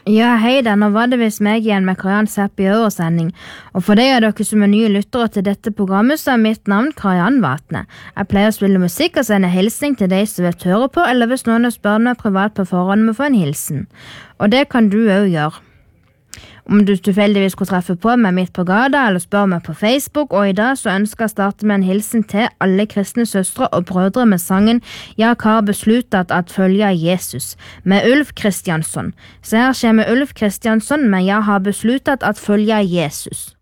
Ja, hei da, nå var det vist meg igjen med Kariann Sepp i øresending, og for de av dere som er nye lyttere til dette programmet, så er mitt navn Kariann Vatne. Jeg pleier å spille musikk og sende hilsning til de som vil høre på, eller hvis noen spør meg privat på forhånd med å få en hilsen. Og det kan du også gjøre. Om du tilfeldigvis skulle treffe på meg midt på gata eller spør meg på Facebook, og i dag så ønsker jeg å starte med en hilsen til alle kristne søstre og brødre med sangen «Jeg har besluttet at følge Jesus» med Ulf Kristiansson. Så her kommer Ulf Kristiansson med «Jeg har besluttet at følge Jesus».